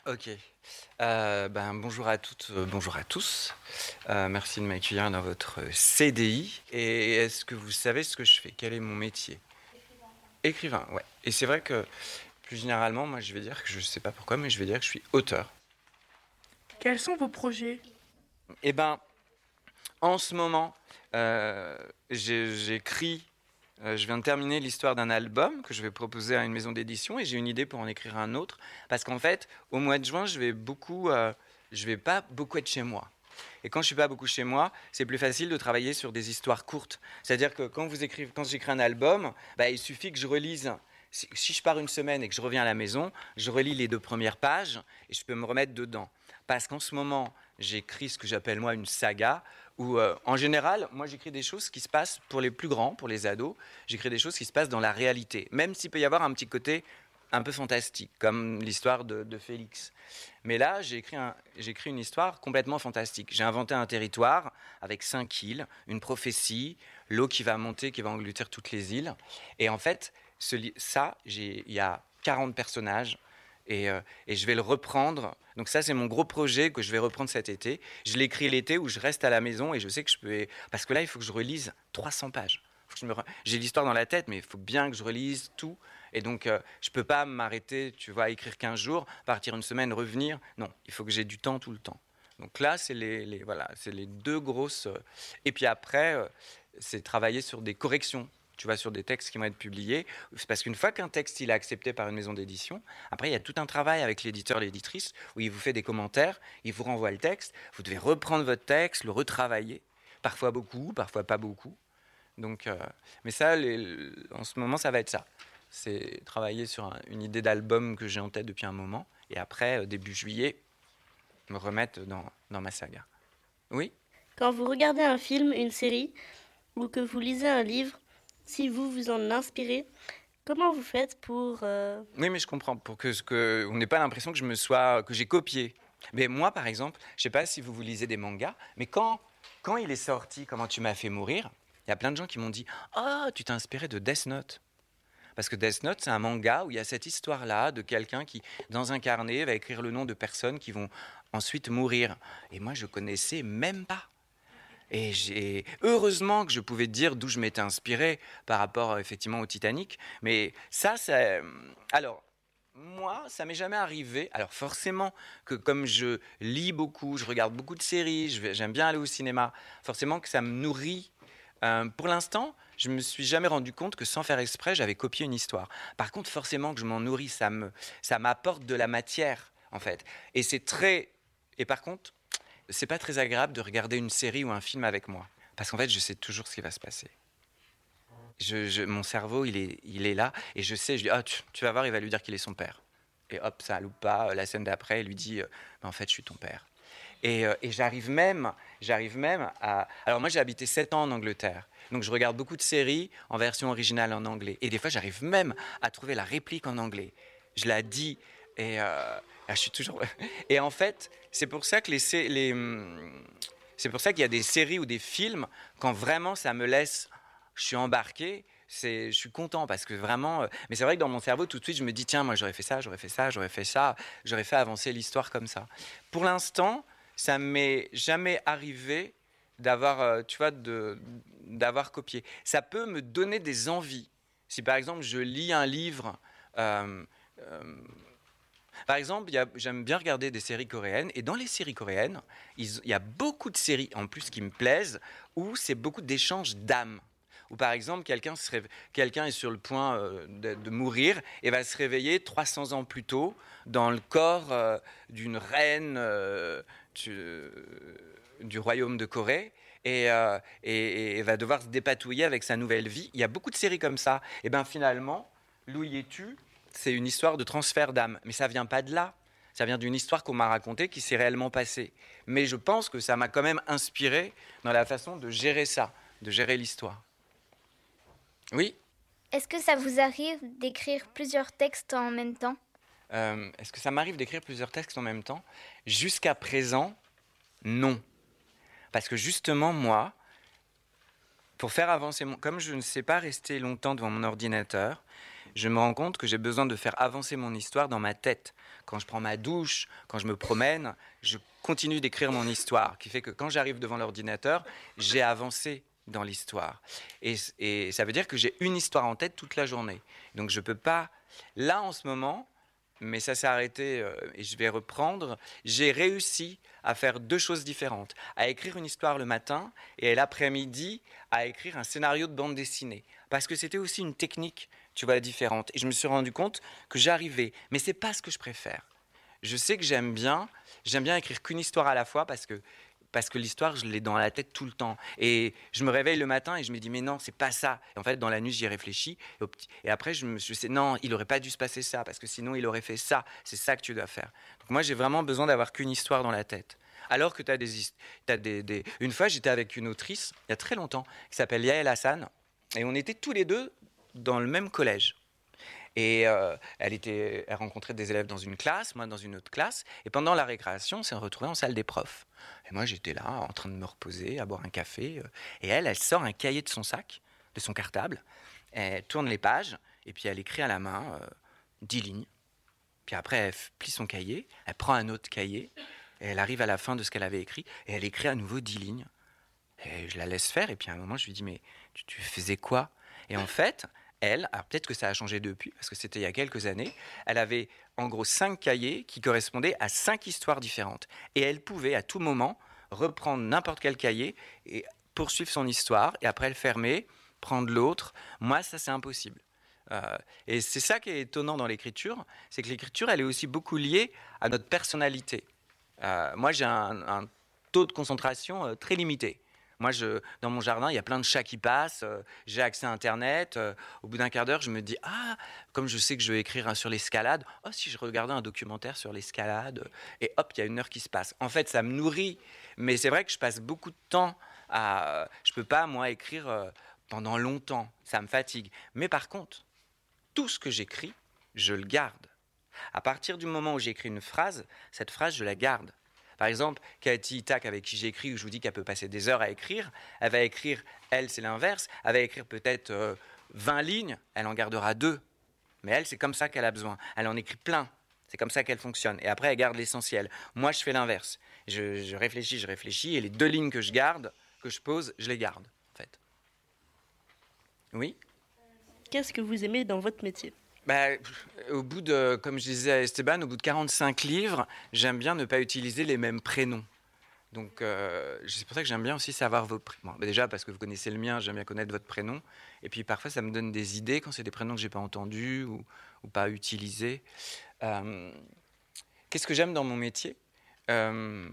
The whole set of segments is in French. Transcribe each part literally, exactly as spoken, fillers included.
Ok. Euh, ben, bonjour à toutes, euh, bonjour à tous. Euh, merci de m'accueillir dans votre C D I. Et est-ce que vous savez ce que je fais? Quel est mon métier? Écrivain, ouais. Et c'est vrai que plus généralement, moi je vais dire que je sais pas pourquoi, mais je vais dire que je suis auteur. Quels sont vos projets? Et ben, en ce moment, euh, j'ai- j'écris. Euh, je viens de terminer l'histoire d'un album que je vais proposer à une maison d'édition et j'ai une idée pour en écrire un autre. Parce qu'en fait, au mois de juin, je vais beaucoup, euh, je vais pas beaucoup être chez moi. Et quand je suis pas beaucoup chez moi, c'est plus facile de travailler sur des histoires courtes. C'est-à-dire que quand vous écrivez, quand j'écris un album, bah, il suffit que je relise. Si, si je pars une semaine et que je reviens à la maison, je relis les deux premières pages et je peux me remettre dedans. Parce qu'en ce moment, j'écris ce que j'appelle moi une saga, où euh, en général, moi j'écris des choses qui se passent pour les plus grands, pour les ados, j'écris des choses qui se passent dans la réalité, même s'il peut y avoir un petit côté un peu fantastique, comme l'histoire de, de Félix. Mais là, j'ai écrit, un, j'ai écrit une histoire complètement fantastique. J'ai inventé un territoire avec cinq îles, une prophétie, l'eau qui va monter, qui va engloutir toutes les îles. Et en fait, ce, ça, il y a quarante personnages. Et, euh, et je vais le reprendre. Donc ça, c'est mon gros projet que je vais reprendre cet été. Je l'écris l'été où je reste à la maison et je sais que je peux... Parce que là, il faut que je relise trois cents pages. Me... J'ai l'histoire dans la tête, mais il faut bien que je relise tout. Et donc, euh, je ne peux pas m'arrêter, tu vois, écrire quinze jours, partir une semaine, revenir. Non, il faut que j'ai du temps tout le temps. Donc là, c'est les, les, voilà, c'est les deux grosses... Et puis après, euh, c'est travailler sur des corrections. Tu vois, sur des textes qui vont être publiés. C'est parce qu'une fois qu'un texte il est accepté par une maison d'édition, après il y a tout un travail avec l'éditeur, l'éditrice, où il vous fait des commentaires, il vous renvoie le texte, vous devez reprendre votre texte, le retravailler, parfois beaucoup, parfois pas beaucoup. Donc, euh, mais ça, les, en ce moment, ça va être ça. C'est travailler sur un, une idée d'album que j'ai en tête depuis un moment, et après, euh, début juillet, me remettre dans, dans ma saga. Oui. Quand vous regardez un film, une série, ou que vous lisez un livre, si vous vous en inspirez, comment vous faites pour... Euh... Oui, mais je comprends, pour que, que on n'ait pas l'impression que je me sois, que j'ai copié. Mais moi, par exemple, je sais pas si vous vous lisez des mangas, mais quand, quand il est sorti, Comment tu m'as fait mourir, il y a plein de gens qui m'ont dit « Ah, oh, tu t'es inspiré de Death Note ». Parce que Death Note, c'est un manga où il y a cette histoire-là de quelqu'un qui, dans un carnet, va écrire le nom de personnes qui vont ensuite mourir. Et moi, je connaissais même pas. Et j'ai heureusement que je pouvais dire d'où je m'étais inspiré par rapport effectivement au Titanic. Mais ça, c'est alors. Moi, ça m'est jamais arrivé. Alors forcément que comme je lis beaucoup, je regarde beaucoup de séries, je vais, j'aime bien aller au cinéma, forcément que ça me nourrit. Euh, pour l'instant, je me suis jamais rendu compte que sans faire exprès, j'avais copié une histoire. Par contre, forcément que je m'en nourris, ça me, ça m'apporte de la matière en fait. Et c'est très. Et par contre, c'est pas très agréable de regarder une série ou un film avec moi, parce qu'en fait, je sais toujours ce qui va se passer. Je, je, mon cerveau, il est, il est là, et je sais, je dis, ah, tu, tu vas voir, il va lui dire qu'il est son père. Et hop, ça loupe pas. La scène d'après, il lui dit, euh, en fait, je suis ton père. Et, euh, et j'arrive même, j'arrive même à. Alors moi, j'ai habité sept ans en Angleterre, donc je regarde beaucoup de séries en version originale en anglais. Et des fois, j'arrive même à trouver la réplique en anglais. Je la dis, et euh, je suis toujours. Et en fait, c'est pour ça que les, les c'est pour ça qu'il y a des séries ou des films quand vraiment ça me laisse, je suis embarqué. C'est, je suis content parce que vraiment, euh, mais c'est vrai que dans mon cerveau tout de suite je me dis tiens moi j'aurais fait ça, j'aurais fait ça, j'aurais fait ça, j'aurais fait avancer l'histoire comme ça. Pour l'instant, ça m'est jamais arrivé d'avoir, euh, tu vois, de, d'avoir copié. Ça peut me donner des envies. Si par exemple je lis un livre, euh, euh, par exemple, y a, j'aime bien regarder des séries coréennes, et dans les séries coréennes, il y a beaucoup de séries en plus qui me plaisent où c'est beaucoup d'échanges d'âmes. Ou par exemple, quelqu'un, se réve... quelqu'un est sur le point euh, de, de mourir et va se réveiller trois cents ans plus tôt dans le corps euh, d'une reine euh, du, euh, du royaume de Corée et, euh, et, et va devoir se dépatouiller avec sa nouvelle vie. Il y a beaucoup de séries comme ça. Et bien finalement, Louis et tu, c'est une histoire de transfert d'âme. Mais ça vient pas de là. Ça vient d'une histoire qu'on m'a racontée qui s'est réellement passée. Mais je pense que ça m'a quand même inspiré dans la façon de gérer ça, de gérer l'histoire. Oui. Est-ce que ça vous arrive d'écrire plusieurs textes en même temps ? euh, Est-ce que ça m'arrive d'écrire plusieurs textes en même temps ? Jusqu'à présent, non. Parce que justement, moi, pour faire avancer mon... Comme je ne sais pas rester longtemps devant mon ordinateur, je me rends compte que j'ai besoin de faire avancer mon histoire dans ma tête. Quand je prends ma douche, quand je me promène, je continue d'écrire mon histoire, qui fait que quand j'arrive devant l'ordinateur, j'ai avancé dans l'histoire. Et, et ça veut dire que j'ai une histoire en tête toute la journée. Donc je ne peux pas... Là, en ce moment, mais ça s'est arrêté euh, et je vais reprendre, j'ai réussi à faire deux choses différentes. À écrire une histoire le matin et l'après-midi, à écrire un scénario de bande dessinée. Parce que c'était aussi une technique, tu vois, différente. Et je me suis rendu compte que j'arrivais. Mais ce n'est pas ce que je préfère. Je sais que j'aime bien, j'aime bien écrire qu'une histoire à la fois parce que, parce que l'histoire, je l'ai dans la tête tout le temps. Et je me réveille le matin et je me dis, mais non, c'est pas ça. Et en fait, dans la nuit, j'y réfléchis. Et, au petit... et après, je me suis dit, non, il n'aurait pas dû se passer ça parce que sinon, il aurait fait ça. C'est ça que tu dois faire. Donc moi, j'ai vraiment besoin d'avoir qu'une histoire dans la tête. Alors que tu as des, t'as des, des... Une fois, j'étais avec une autrice, il y a très longtemps, qui s'appelle Yael Hassan. Et on était tous les deux dans le même collège. Et euh, elle, était, elle rencontrait des élèves dans une classe, moi dans une autre classe. Et pendant la récréation, on s'est retrouvés en salle des profs. Et moi, j'étais là, en train de me reposer, à boire un café. Et elle, elle sort un cahier de son sac, de son cartable. Elle tourne les pages, et puis elle écrit à la main euh, dix lignes. Puis après, elle plie son cahier, elle prend un autre cahier, et elle arrive à la fin de ce qu'elle avait écrit, et elle écrit à nouveau dix lignes. Et je la laisse faire, et puis à un moment, je lui dis, mais tu, tu faisais quoi ? Et en fait... Elle, alors peut-être que ça a changé depuis, parce que c'était il y a quelques années, elle avait en gros cinq cahiers qui correspondaient à cinq histoires différentes. Et elle pouvait à tout moment reprendre n'importe quel cahier et poursuivre son histoire, et après le fermer, prendre l'autre. Moi, ça, c'est impossible. Euh, et c'est ça qui est étonnant dans l'écriture, c'est que l'écriture, elle est aussi beaucoup liée à notre personnalité. Euh, moi, j'ai un, un taux de concentration euh, très limité. Moi, je, dans mon jardin, il y a plein de chats qui passent, euh, j'ai accès à Internet. Euh, au bout d'un quart d'heure, je me dis, ah, comme je sais que je vais écrire sur l'escalade, oh, si je regardais un documentaire sur l'escalade, et hop, il y a une heure qui se passe. En fait, ça me nourrit, mais c'est vrai que je passe beaucoup de temps à... Je ne peux pas, moi, écrire euh, pendant longtemps, ça me fatigue. Mais par contre, tout ce que j'écris, je le garde. À partir du moment où j'écris une phrase, cette phrase, je la garde. Par exemple, Cathy Tack, avec qui j'écris, où je vous dis qu'elle peut passer des heures à écrire, elle va écrire, elle, c'est l'inverse, elle va écrire peut-être euh, vingt lignes, elle en gardera deux. Mais elle, c'est comme ça qu'elle a besoin. Elle en écrit plein. C'est comme ça qu'elle fonctionne. Et après, elle garde l'essentiel. Moi, je fais l'inverse. Je, je réfléchis, je réfléchis, et les deux lignes que je garde, que je pose, je les garde, en fait. Oui ? Qu'est-ce que vous aimez dans votre métier ? Bah, au bout de, comme je disais à Esteban, au bout de quarante-cinq livres, j'aime bien ne pas utiliser les mêmes prénoms. Donc, euh, c'est pour ça que j'aime bien aussi savoir vos prénoms. Bon, bah déjà, parce que vous connaissez le mien, j'aime bien connaître votre prénom. Et puis, parfois, ça me donne des idées quand c'est des prénoms que je n'ai pas entendus ou, ou pas utilisés. Euh, qu'est-ce que j'aime dans mon métier ? euh,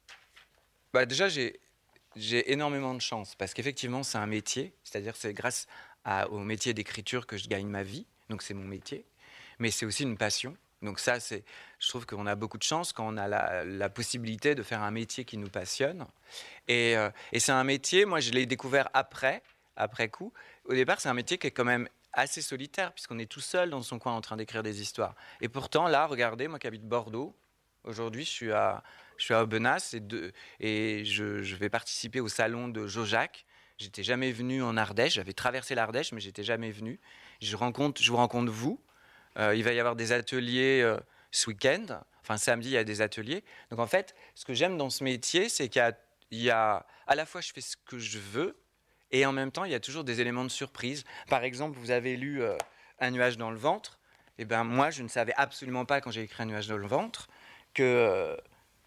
bah, Déjà, j'ai, j'ai énormément de chance parce qu'effectivement, c'est un métier. C'est-à-dire c'est grâce à, au métier d'écriture que je gagne ma vie. Donc c'est mon métier, mais c'est aussi une passion. Donc ça, c'est, je trouve qu'on a beaucoup de chance quand on a la, la possibilité de faire un métier qui nous passionne. Et, euh, et c'est un métier, moi je l'ai découvert après, après coup. Au départ, c'est un métier qui est quand même assez solitaire, puisqu'on est tout seul dans son coin en train d'écrire des histoires. Et pourtant, là, regardez, moi qui habite Bordeaux, aujourd'hui je suis à, je suis à Aubenas et, de, et je, je vais participer au salon de Jojac. J'étais jamais venu en Ardèche, j'avais traversé l'Ardèche, mais j'étais jamais venu. Je, rencontre, je vous rencontre vous. Euh, il va y avoir des ateliers euh, ce week-end. Enfin, samedi, il y a des ateliers. Donc, en fait, ce que j'aime dans ce métier, c'est qu'il y a, il y a... À la fois, je fais ce que je veux, et en même temps, il y a toujours des éléments de surprise. Par exemple, vous avez lu euh, Un nuage dans le ventre. Eh bien, moi, je ne savais absolument pas, quand j'ai écrit Un nuage dans le ventre, que euh,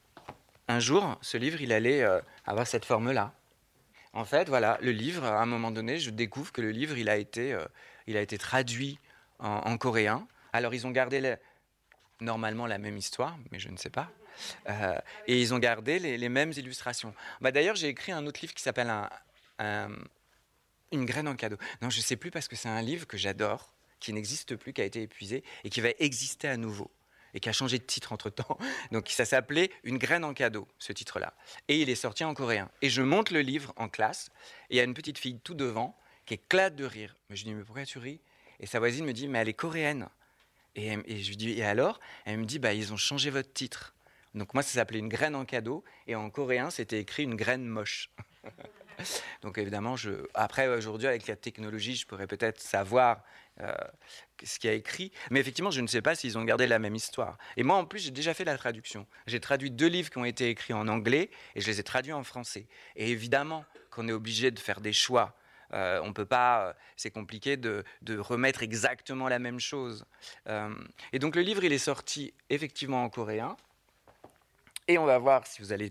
un jour, ce livre, il allait euh, avoir cette forme-là. En fait, voilà, le livre, à un moment donné, je découvre que le livre, il a été, euh, il a été traduit en, en coréen. Alors, ils ont gardé le, normalement la même histoire, mais je ne sais pas. Euh, et ils ont gardé les, les mêmes illustrations. Bah, d'ailleurs, j'ai écrit un autre livre qui s'appelle un, un, Une graine en cadeau. Non, je ne sais plus parce que c'est un livre que j'adore, qui n'existe plus, qui a été épuisé et qui va exister à nouveau. Et qui a changé de titre entre-temps. Donc ça s'appelait Une graine en cadeau, ce titre-là. Et il est sorti en coréen. Et je monte le livre en classe, et il y a une petite fille tout devant qui éclate de rire. Mais je lui dis, mais pourquoi tu ris ? Et sa voisine me dit, mais elle est coréenne. Et, et je lui dis, et alors ? Elle me dit, bah, ils ont changé votre titre. Donc moi, ça s'appelait une graine en cadeau, et en coréen, c'était écrit une graine moche. Donc évidemment, je... après, aujourd'hui, avec la technologie, je pourrais peut-être savoir euh, ce qu'il y a écrit. Mais effectivement, je ne sais pas s'ils ont gardé la même histoire. Et moi, en plus, j'ai déjà fait la traduction. J'ai traduit deux livres qui ont été écrits en anglais, et je les ai traduits en français. Et évidemment qu'on est obligé de faire des choix. Euh, on peut pas, c'est compliqué de, de remettre exactement la même chose. Euh, et donc le livre, il est sorti effectivement en coréen. Et on va voir si vous allez...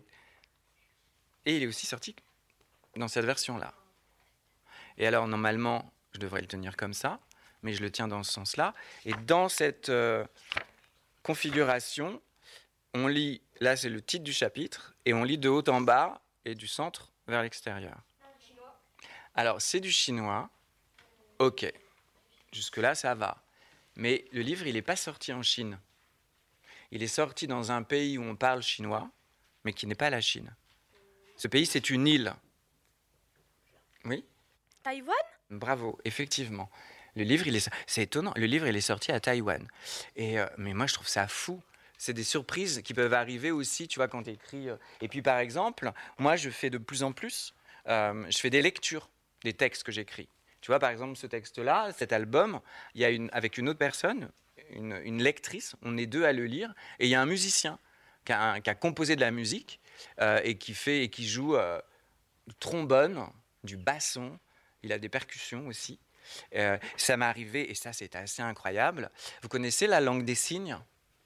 Et il est aussi sorti dans cette version-là. Et alors, normalement, je devrais le tenir comme ça, mais je le tiens dans ce sens-là. Et dans cette euh, configuration, on lit, là c'est le titre du chapitre, et on lit de haut en bas et du centre vers l'extérieur. Alors, c'est du chinois. Ok. Jusque-là, ça va. Mais le livre, il n'est pas sorti en Chine. Il est sorti dans un pays où on parle chinois, mais qui n'est pas la Chine. Ce pays, c'est une île. Oui ? Taïwan ? Bravo, effectivement. Le livre, il est, c'est étonnant. Le livre, il est sorti à Taïwan. Et, euh, mais moi, je trouve ça fou. C'est des surprises qui peuvent arriver aussi, tu vois, quand tu écris. Euh... Et puis, par exemple, moi, je fais de plus en plus, euh, je fais des lectures des textes que j'écris. Tu vois, par exemple, ce texte-là, cet album, il y a une, avec une autre personne, une, une lectrice, on est deux à le lire, et il y a un musicien qui a, un, qui a composé de la musique euh, et qui fait et qui joue euh, du trombone, du basson, il a des percussions aussi. Euh, ça m'est arrivé, et ça c'était assez incroyable. Vous connaissez la langue des signes ?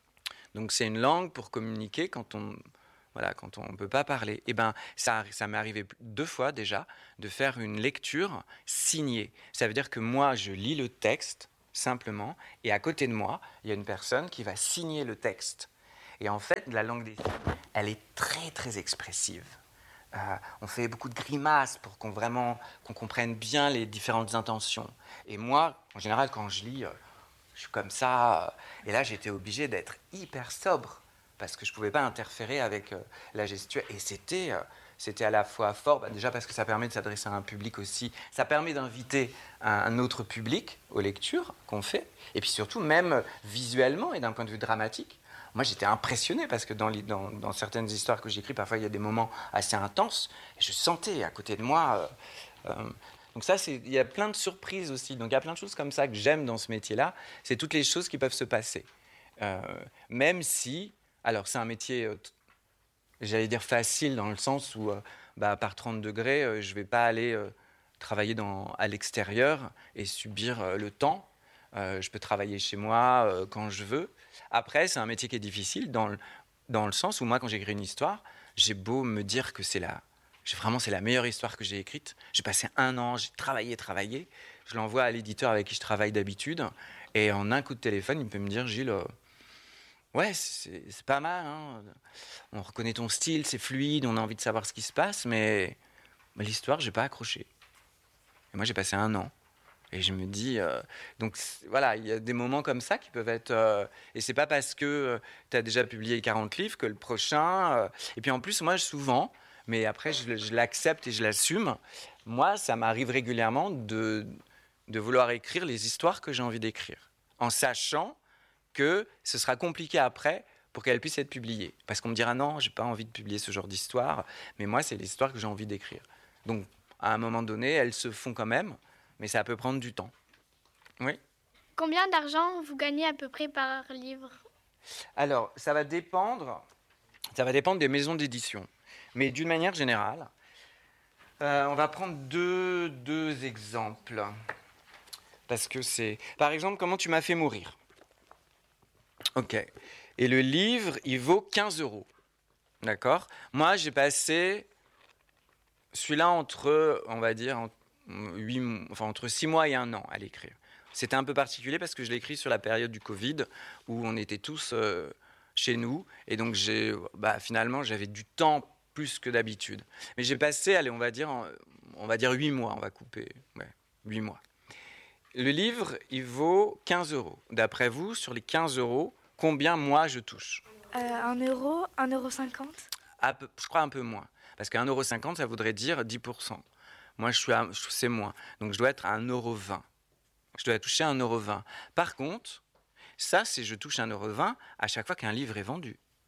Donc c'est une langue pour communiquer quand on... Voilà, quand on ne peut pas parler. Eh ben, ça, ça m'est arrivé deux fois déjà de faire une lecture signée. Ça veut dire que moi, je lis le texte simplement, et à côté de moi, il y a une personne qui va signer le texte. Et en fait, la langue des signes, elle est très, très expressive. Euh, on fait beaucoup de grimaces pour qu'on, vraiment, qu'on comprenne bien les différentes intentions. Et moi, en général, quand je lis, euh, je suis comme ça. Euh, et là, j'étais obligé d'être hyper sobre, parce que je ne pouvais pas interférer avec euh, la gestuelle. Et c'était, euh, c'était à la fois fort, bah, déjà parce que ça permet de s'adresser à un public aussi, ça permet d'inviter un, un autre public aux lectures qu'on fait, et puis surtout, même visuellement et d'un point de vue dramatique, moi j'étais impressionné, parce que dans, les, dans, dans certaines histoires que j'écris, parfois il y a des moments assez intenses, et je sentais à côté de moi... Euh, euh, donc ça, c'est, il y a plein de surprises aussi, donc il y a plein de choses comme ça que j'aime dans ce métier-là, c'est toutes les choses qui peuvent se passer. Euh, même si... Alors, c'est un métier, euh, j'allais dire facile, dans le sens où, euh, bah, par trente degrés, euh, je ne vais pas aller euh, travailler dans, à l'extérieur et subir euh, le temps. Euh, je peux travailler chez moi euh, quand je veux. Après, c'est un métier qui est difficile, dans le, dans le sens où moi, quand j'écris une histoire, j'ai beau me dire que c'est la, j'ai, vraiment, c'est la meilleure histoire que j'ai écrite. J'ai passé un an, j'ai travaillé, travaillé. Je l'envoie à l'éditeur avec qui je travaille d'habitude. Et en un coup de téléphone, il peut me dire, Gilles... Euh, Ouais, c'est, c'est pas mal. Hein. On reconnaît ton style, c'est fluide, on a envie de savoir ce qui se passe, mais, mais l'histoire, j'ai pas accroché. Et moi, j'ai passé un an. Et je me dis... Euh, donc, voilà, il y a des moments comme ça qui peuvent être... Euh, et c'est pas parce que euh, tu as déjà publié quarante livres que le prochain... Euh, et puis en plus, moi, souvent, mais après, je, je l'accepte et je l'assume, moi, ça m'arrive régulièrement de, de vouloir écrire les histoires que j'ai envie d'écrire. En sachant... que ce sera compliqué après pour qu'elle puisse être publiée. Parce qu'on me dira non, j'ai pas envie de publier ce genre d'histoire, mais moi, c'est l'histoire que j'ai envie d'écrire. Donc, à un moment donné, elles se font quand même, mais ça peut prendre du temps. Oui ? Combien d'argent vous gagnez à peu près par livre ? Alors, ça va dépendre, ça va dépendre des maisons d'édition. Mais d'une manière générale, euh, on va prendre deux, deux exemples. Parce que c'est... Par exemple, Comment tu m'as fait mourir ? Ok. Et le livre, il vaut quinze euros. D'accord ? Moi, j'ai passé celui-là entre, on va dire, huit, enfin, entre six mois et un an à l'écrire. C'était un peu particulier parce que je l'ai écrit sur la période du Covid, où on était tous euh, chez nous. Et donc, j'ai, bah, finalement, j'avais du temps plus que d'habitude. Mais j'ai passé, allez, on va dire, on va dire huit mois, on va couper. Ouais, huit mois. Le livre, il vaut quinze euros. D'après vous, sur les quinze euros, combien moi je touche ? euh, un euro, un euro cinquante. À peu, je crois un peu moins. Parce qu'un euro cinquante, ça voudrait dire dix pour cent. Moi, je suis à, c'est moins. Donc, je dois être à un euro vingt. Je dois toucher un euro vingt. Par contre, ça, c'est je touche un euro vingt à chaque fois qu'un livre est vendu.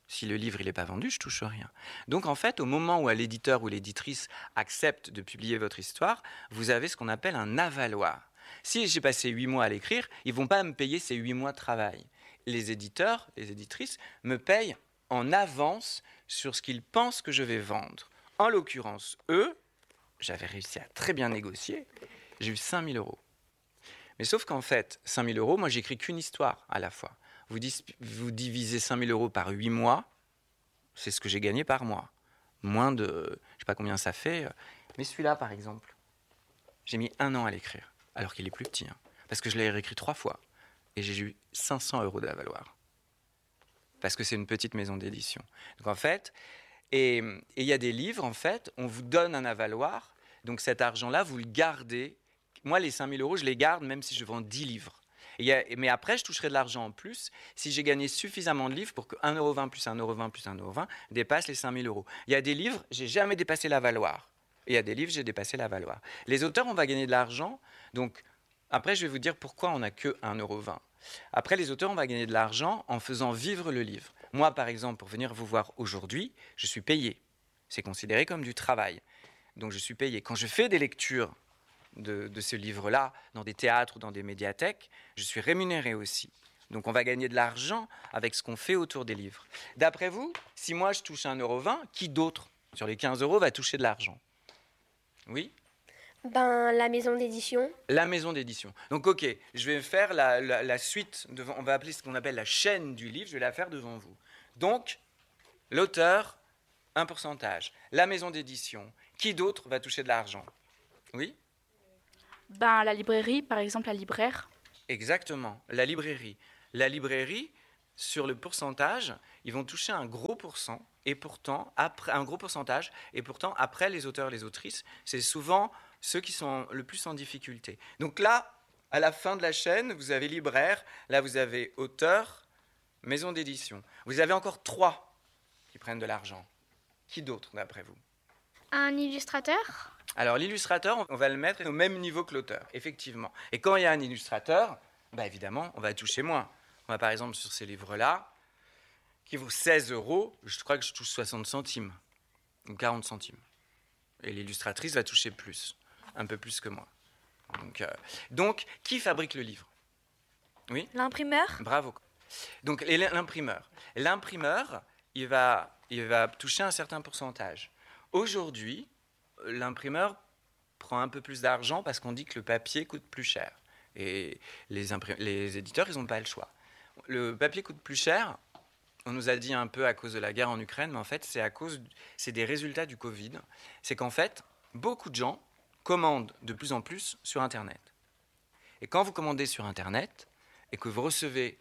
Si le livre n'est pas vendu, je touche rien. Donc en fait, au moment où l'éditeur ou l'éditrice accepte de publier votre histoire, vous avez ce qu'on appelle un avaloir. Si j'ai passé huit mois à l'écrire, ils ne vont pas me payer ces huit mois de travail. Les éditeurs, les éditrices me payent en avance sur ce qu'ils pensent que je vais vendre. En l'occurrence, eux, j'avais réussi à très bien négocier, j'ai eu cinq mille euros. Mais sauf qu'en fait, cinq mille euros, moi j'écris qu'une histoire à la fois. Vous, dis, vous divisez cinq mille euros par huit mois, c'est ce que j'ai gagné par mois. Moins de, je ne sais pas combien ça fait. Mais celui-là, par exemple, j'ai mis un an à l'écrire, alors qu'il est plus petit. Hein, parce que je l'ai réécrit trois fois. Et j'ai eu cinq cents euros d'avaloir. Parce que c'est une petite maison d'édition. Donc en fait, et il y a des livres, en fait, on vous donne un avaloir. Donc cet argent-là, vous le gardez. Moi, les cinq mille euros, je les garde même si je vends dix livres. Et a, mais après, je toucherai de l'argent en plus si j'ai gagné suffisamment de livres pour que un euro vingt plus un euro vingt plus un euro vingt dépasse les cinq mille euros. Il y a des livres, j'ai jamais dépassé l'avaloir. Et il y a des livres, j'ai dépassé l'avaloir. Les auteurs, on va gagner de l'argent. Donc, après, je vais vous dire pourquoi on n'a que un euro vingt. Après, les auteurs, on va gagner de l'argent en faisant vivre le livre. Moi, par exemple, pour venir vous voir aujourd'hui, je suis payé. C'est considéré comme du travail. Donc, je suis payé. Quand je fais des lectures De, de ce livre-là, dans des théâtres ou dans des médiathèques, je suis rémunéré aussi. Donc on va gagner de l'argent avec ce qu'on fait autour des livres. D'après vous, si moi je touche un euro vingt, qui d'autre, sur les quinze euros, va toucher de l'argent? Oui? Ben, la maison d'édition. La maison d'édition. Donc ok, je vais faire la, la, la suite, devant, on va appeler ce qu'on appelle la chaîne du livre, je vais la faire devant vous. Donc, l'auteur, un pourcentage. La maison d'édition, qui d'autre va toucher de l'argent? Oui? Ben, la librairie, par exemple, la libraire. Exactement, la librairie. La librairie, sur le pourcentage, ils vont toucher un gros pourcent, et pourtant, après, un gros pourcentage, et pourtant, après les auteurs et les autrices, c'est souvent ceux qui sont le plus en difficulté. Donc là, à la fin de la chaîne, vous avez libraire, là vous avez auteur, maison d'édition. Vous avez encore trois qui prennent de l'argent. Qui d'autre, d'après vous? Un illustrateur? Alors, l'illustrateur, on va le mettre au même niveau que l'auteur, effectivement. Et quand il y a un illustrateur, bah évidemment, on va toucher moins. On va, par exemple, sur ces livres-là, qui vaut seize euros, je crois que je touche soixante centimes, ou quarante centimes. Et l'illustratrice va toucher plus, un peu plus que moi. Donc, euh, donc qui fabrique le livre? Oui? L'imprimeur. Bravo. Donc, l'imprimeur. L'imprimeur, il va, il va toucher un certain pourcentage. Aujourd'hui, l'imprimeur prend un peu plus d'argent parce qu'on dit que le papier coûte plus cher. Et les, imprim- les éditeurs, ils n'ont pas le choix. Le papier coûte plus cher, on nous a dit un peu à cause de la guerre en Ukraine, mais en fait, c'est à cause, c'est des résultats du Covid. C'est qu'en fait, beaucoup de gens commandent de plus en plus sur Internet. Et quand vous commandez sur Internet et que vous recevez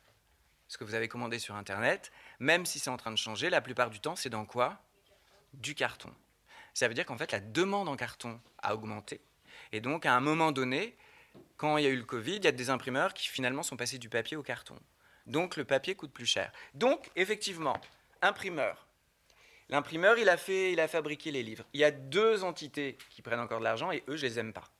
ce que vous avez commandé sur Internet, même si c'est en train de changer, la plupart du temps, c'est dans quoi? Du carton. Ça veut dire qu'en fait, la demande en carton a augmenté. Et donc, à un moment donné, quand il y a eu le Covid, il y a des imprimeurs qui finalement sont passés du papier au carton. Donc, le papier coûte plus cher. Donc, effectivement, imprimeur. L'imprimeur, il a, fait, il a fabriqué les livres. Il y a deux entités qui prennent encore de l'argent et eux, je les aime pas.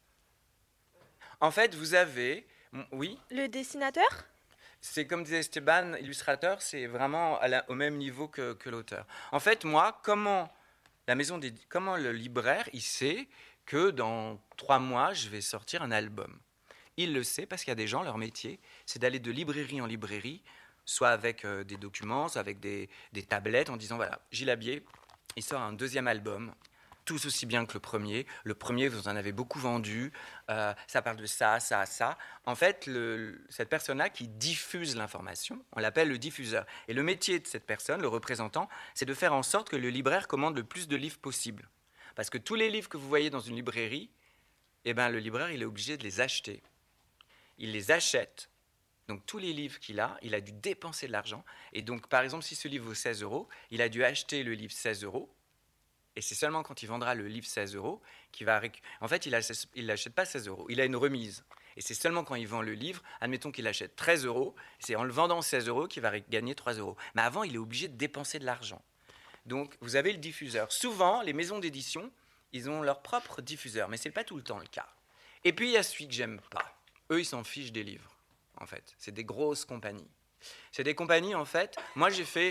En fait, vous avez... Oui? Le dessinateur? C'est comme disait Esteban, illustrateur, c'est vraiment à la, au même niveau que, que l'auteur. En fait, moi, comment... La maison des, comment le libraire, il sait que dans trois mois, je vais sortir un album. Il le sait parce qu'il y a des gens, leur métier, c'est d'aller de librairie en librairie, soit avec euh, des documents, soit avec des, des tablettes, en disant, voilà, Gilles Abier, il sort un deuxième album, tous aussi bien que le premier. Le premier, vous en avez beaucoup vendu, euh, ça parle de ça, ça, ça. En fait, le, cette personne-là qui diffuse l'information, on l'appelle le diffuseur. Et le métier de cette personne, le représentant, c'est de faire en sorte que le libraire commande le plus de livres possible. Parce que tous les livres que vous voyez dans une librairie, eh ben, le libraire, il est obligé de les acheter. Il les achète. Donc, tous les livres qu'il a, il a dû dépenser de l'argent. Et donc, par exemple, si ce livre vaut seize euros, il a dû acheter le livre seize euros. Et c'est seulement quand il vendra le livre seize euros qu'il va... Réc... En fait, il ne l'achète pas seize euros, il a une remise. Et c'est seulement quand il vend le livre, admettons qu'il achète treize euros, c'est en le vendant seize euros qu'il va gagner trois euros. Mais avant, il est obligé de dépenser de l'argent. Donc, vous avez le diffuseur. Souvent, les maisons d'édition, ils ont leur propre diffuseur, mais ce n'est pas tout le temps le cas. Et puis, il y a celui que j'aime pas. Eux, ils s'en fichent des livres, en fait. C'est des grosses compagnies. C'est des compagnies, en fait... Moi, j'ai fait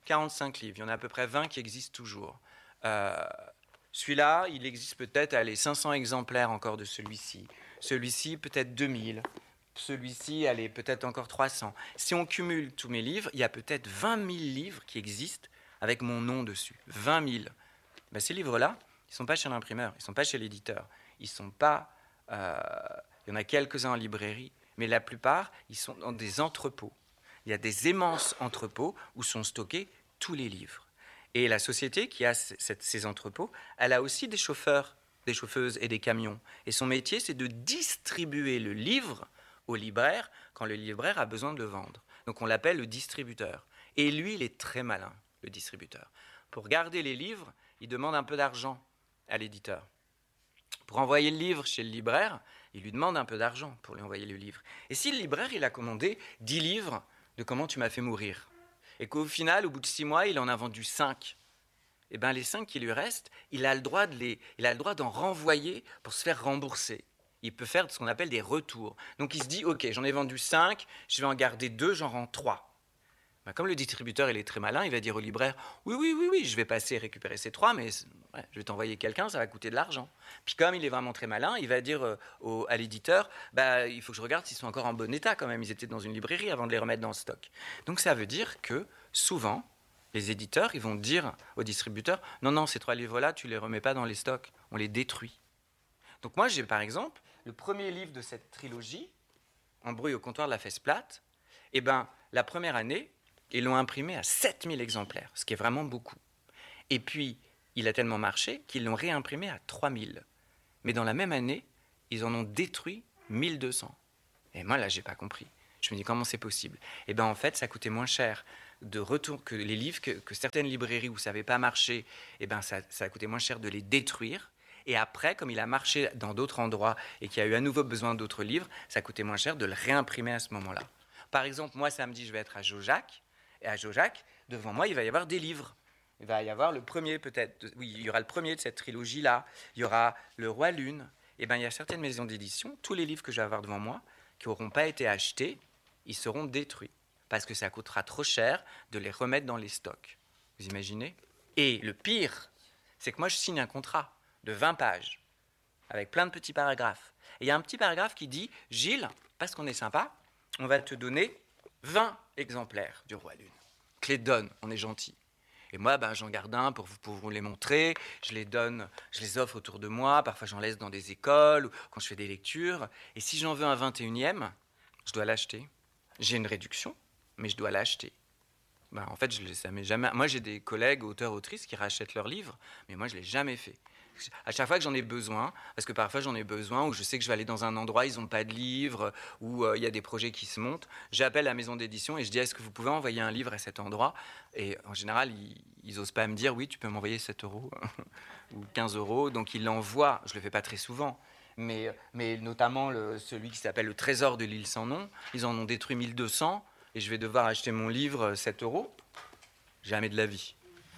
quarante-cinq livres. Il y en a à peu près vingt qui existent toujours. Euh, celui-là, il existe peut-être allez, cinq cents exemplaires encore de celui-ci. Celui-ci, peut-être deux mille. Celui-ci, allez, peut-être encore trois cents. Si on cumule tous mes livres, il y a peut-être vingt mille livres qui existent avec mon nom dessus. vingt mille. Ben, ces livres-là, ils ne sont pas chez l'imprimeur, ils ne sont pas chez l'éditeur. Ils sont pas... Euh, il y en a quelques-uns en librairie, mais la plupart, ils sont dans des entrepôts. Il y a des immenses entrepôts où sont stockés tous les livres. Et la société qui a c- cette- ces entrepôts, elle a aussi des chauffeurs, des chauffeuses et des camions. Et son métier, c'est de distribuer le livre au libraire quand le libraire a besoin de le vendre. Donc on l'appelle le distributeur. Et lui, il est très malin, le distributeur. Pour garder les livres, il demande un peu d'argent à l'éditeur. Pour envoyer le livre chez le libraire, il lui demande un peu d'argent pour lui envoyer le livre. Et si le libraire, il a commandé dix livres de Comment tu m'as fait mourir, et qu'au final, au bout de six mois, il en a vendu cinq, eh bien les cinq qui lui restent, il a le droit de les, il a le droit d'en renvoyer pour se faire rembourser. Il peut faire ce qu'on appelle des retours. Donc il se dit, ok, j'en ai vendu cinq, je vais en garder deux, j'en rends trois. Ben, comme le distributeur il est très malin, il va dire au libraire, oui, oui, oui, oui, je vais passer récupérer ces trois, mais ouais, je vais t'envoyer quelqu'un, ça va coûter de l'argent. Puis comme il est vraiment très malin, il va dire euh, au, à l'éditeur, bah, il faut que je regarde s'ils sont encore en bon état quand même, ils étaient dans une librairie avant de les remettre dans le stock. Donc ça veut dire que souvent, les éditeurs, ils vont dire au distributeur, non, non, ces trois livres-là, tu ne les remets pas dans les stocks, on les détruit. Donc moi, j'ai par exemple, le premier livre de cette trilogie, Embrouille au comptoir de la Fesse plate, eh ben, la première année, ils l'ont imprimé à sept mille exemplaires, ce qui est vraiment beaucoup. Et puis, il a tellement marché qu'ils l'ont réimprimé à trois mille. Mais dans la même année, ils en ont détruit mille deux cents. Et moi, là, je n'ai pas compris. Je me dis, comment c'est possible ? Eh bien, en fait, ça coûtait moins cher de retour que les livres, que, que certaines librairies où ça n'avait pas marché, eh ben, ça, ça a coûté moins cher de les détruire. Et après, comme il a marché dans d'autres endroits et qu'il y a eu à nouveau besoin d'autres livres, ça coûtait moins cher de le réimprimer à ce moment-là. Par exemple, moi, samedi, je vais être à Jaujac. Et à Jaujac, devant moi, il va y avoir des livres. Il va y avoir le premier, peut-être. De, oui, il y aura le premier de cette trilogie-là. Il y aura Le Roi Lune. Et bien, il y a certaines maisons d'édition, tous les livres que je vais avoir devant moi, qui n'auront pas été achetés, ils seront détruits. Parce que ça coûtera trop cher de les remettre dans les stocks. Vous imaginez ? Et le pire, c'est que moi, je signe un contrat de vingt pages, avec plein de petits paragraphes. Et il y a un petit paragraphe qui dit, Gilles, parce qu'on est sympa, on va te donner vingt exemplaires du Roi Lune. Je les donne, on est gentil. Et moi, ben, j'en garde un pour vous, pour vous les montrer. Je les donne, je les offre autour de moi. Parfois, j'en laisse dans des écoles ou quand je fais des lectures. Et si j'en veux un vingt et unième, je dois l'acheter. J'ai une réduction, mais je dois l'acheter. Ben, en fait, je, ça m'est jamais... Moi, j'ai des collègues auteurs-autrices qui rachètent leurs livres, mais moi, je ne l'ai jamais fait. À chaque fois que j'en ai besoin, parce que parfois j'en ai besoin, où je sais que je vais aller dans un endroit, ils n'ont pas de livre, où il euh, y a des projets qui se montent, j'appelle la maison d'édition et je dis, est-ce que vous pouvez envoyer un livre à cet endroit ? Et en général, ils n'osent pas me dire, oui, tu peux m'envoyer sept euros ou quinze euros. Donc ils l'envoient, je ne le fais pas très souvent, mais, mais notamment le, celui qui s'appelle Le Trésor de l'île sans nom, ils en ont détruit mille deux cents et je vais devoir acheter mon livre sept euros. Jamais de la vie.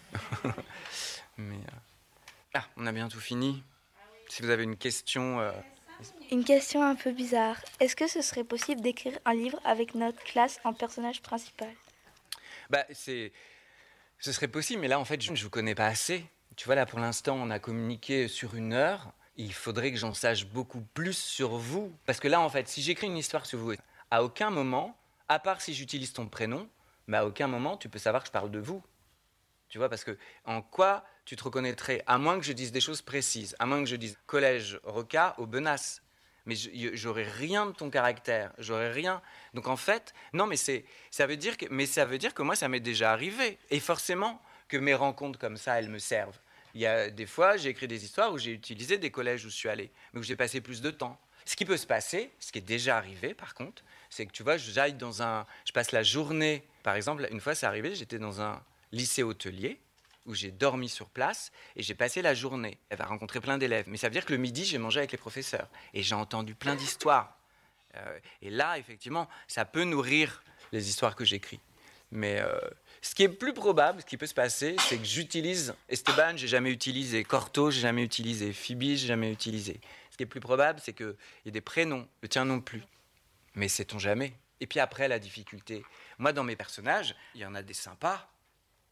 mais... Euh... Ah, on a bientôt fini. Si vous avez une question... Euh... Une question un peu bizarre. Est-ce que ce serait possible d'écrire un livre avec notre classe en personnage principal ? Bah, c'est... Ce serait possible, mais là, en fait, je ne vous connais pas assez. Tu vois, là, pour l'instant, on a communiqué sur une heure. Il faudrait que j'en sache beaucoup plus sur vous. Parce que là, en fait, si j'écris une histoire sur vous, à aucun moment, à part si j'utilise ton prénom, mais à aucun moment, tu peux savoir que je parle de vous. Tu vois, parce que en quoi tu te reconnaîtrais, à moins que je dise des choses précises, à moins que je dise collège Roca Aubenas, mais j'aurais rien de ton caractère, j'aurais rien. Donc en fait, non, mais c'est, ça veut dire que, mais ça veut dire que moi, ça m'est déjà arrivé, et forcément que mes rencontres comme ça, elles me servent. Il y a des fois, j'ai écrit des histoires où j'ai utilisé des collèges où je suis allé, mais où j'ai passé plus de temps. Ce qui peut se passer, ce qui est déjà arrivé, par contre, c'est que tu vois, j'aille dans un, je passe la journée, par exemple, une fois, c'est arrivé, j'étais dans un lycée hôtelier, où j'ai dormi sur place et j'ai passé la journée. Elle va rencontrer plein d'élèves. Mais ça veut dire que le midi, j'ai mangé avec les professeurs. Et j'ai entendu plein d'histoires. Euh, et là, effectivement, ça peut nourrir les histoires que j'écris. Mais euh, ce qui est plus probable, ce qui peut se passer, c'est que j'utilise Esteban, j'ai jamais utilisé Corto, j'ai jamais utilisé Phoebe, j'ai jamais utilisé. Ce qui est plus probable, c'est qu'il y ait des prénoms, le tien non plus. Mais sait-on jamais. Et puis après, la difficulté. Moi, dans mes personnages, il y en a des sympas.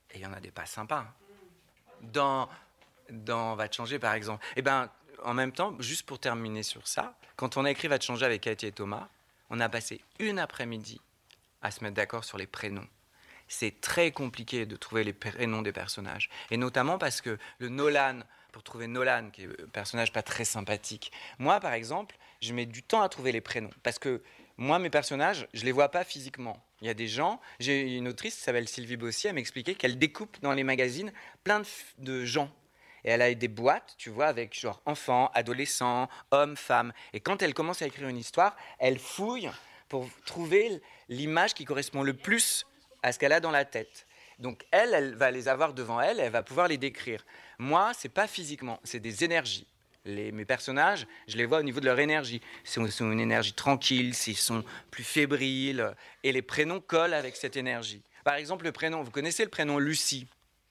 Et il y en a des pas sympas. Dans, dans Va te changer, par exemple. Eh ben, en même temps, juste pour terminer sur ça, quand on a écrit Va te changer avec Cathy et Thomas, on a passé une après-midi à se mettre d'accord sur les prénoms. C'est très compliqué de trouver les prénoms des personnages. Et notamment parce que le Nolan, pour trouver Nolan, qui est un personnage pas très sympathique, moi, par exemple, je mets du temps à trouver les prénoms. Parce que moi, mes personnages, je les vois pas physiquement. Il y a des gens, j'ai une autrice qui s'appelle Sylvie Bossier, elle m'expliquait qu'elle découpe dans les magazines plein de, de gens. Et elle a des boîtes, tu vois, avec genre enfants, adolescents, hommes, femmes. Et quand elle commence à écrire une histoire, elle fouille pour trouver l'image qui correspond le plus à ce qu'elle a dans la tête. Donc elle, elle va les avoir devant elle, elle va pouvoir les décrire. Moi, c'est pas physiquement, c'est des énergies. Les, mes personnages, je les vois au niveau de leur énergie. Ils sont une énergie tranquille, ils sont plus fébriles, et les prénoms collent avec cette énergie. Par exemple, le prénom, vous connaissez le prénom Lucie ?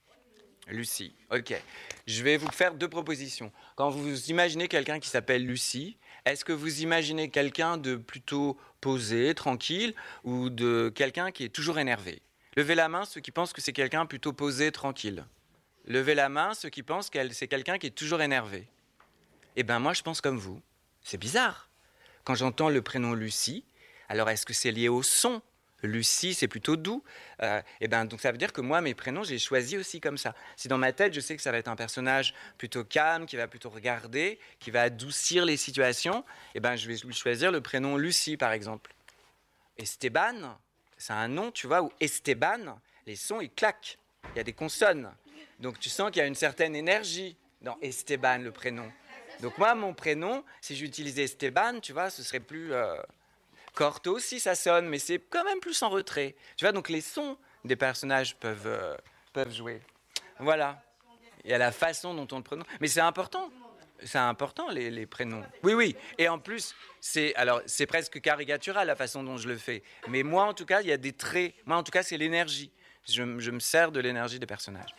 Lucie, ok. Je vais vous faire deux propositions. Quand vous imaginez quelqu'un qui s'appelle Lucie, est-ce que vous imaginez quelqu'un de plutôt posé, tranquille, ou de quelqu'un qui est toujours énervé ? Levez la main ceux qui pensent que c'est quelqu'un plutôt posé, tranquille. Levez la main ceux qui pensent que c'est quelqu'un qui est toujours énervé. Eh bien, moi, je pense comme vous. C'est bizarre. Quand j'entends le prénom Lucie, alors est-ce que c'est lié au son ? Lucie, c'est plutôt doux. Euh, et ben, donc ça veut dire que moi, mes prénoms, j'ai choisi aussi comme ça. Si dans ma tête, je sais que ça va être un personnage plutôt calme, qui va plutôt regarder, qui va adoucir les situations, et ben, je vais lui choisir le prénom Lucie, par exemple. Esteban, c'est un nom, tu vois, où Esteban, les sons, ils claquent. Il y a des consonnes. Donc tu sens qu'il y a une certaine énergie dans Esteban, le prénom. Donc moi, mon prénom, si j'utilisais Esteban, tu vois, ce serait plus... Euh... Corto aussi, ça sonne, mais c'est quand même plus en retrait. Tu vois, donc les sons des personnages peuvent, euh, peuvent jouer. Voilà. Il y a la façon dont on le prononce. Mais c'est important. C'est important, les, les prénoms. Oui, oui. Et en plus, c'est, alors, c'est presque caricatural, la façon dont je le fais. Mais moi, en tout cas, il y a des traits. Moi, en tout cas, c'est l'énergie. Je, je me sers de l'énergie des personnages.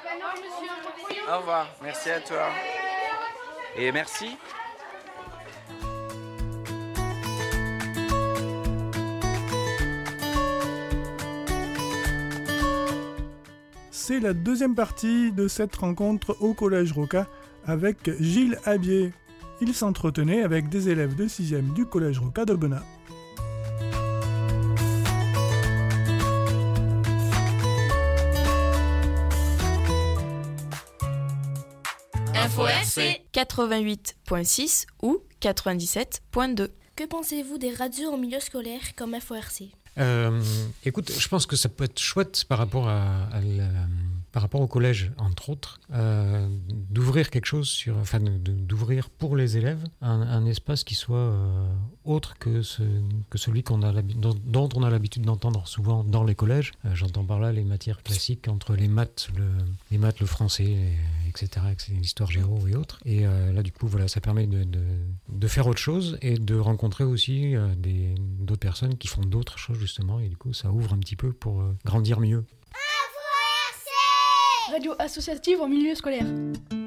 Au revoir. Merci à toi. Et merci. C'est la deuxième partie de cette rencontre au Collège Roca avec Gilles Habier. Il s'entretenait avec des élèves de sixième du Collège Roca d'Aubenas. Info R C quatre-vingt-huit point six ou quatre-vingt-dix-sept point deux. Que pensez-vous des radios en milieu scolaire comme Info R C ? Euh, écoute, je pense que ça peut être chouette par rapport à, à la, par rapport au collège, entre autres, euh, d'ouvrir quelque chose sur, enfin, de, d'ouvrir pour les élèves un, un espace qui soit euh, autre que, ce, que celui qu'on a dont, dont on a l'habitude d'entendre souvent dans les collèges. Euh, j'entends par là les matières classiques entre les maths, le, les maths, le français, et, etc., l'histoire géo et autres. Et euh, là, du coup, voilà, ça permet de, de, de faire autre chose et de rencontrer aussi euh, des, d'autres personnes qui font d'autres choses, justement, et du coup ça ouvre un petit peu pour euh, grandir mieux. Radio associative en milieu scolaire.